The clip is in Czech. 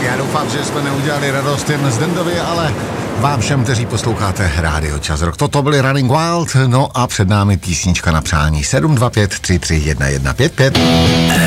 Já doufám, že jsme neudělali radost jen Zdendovi, ale vám všem, kteří posloucháte Rádio Čas Rock. Toto byli Running Wild, no a před námi písnička na přání 725 33 1155.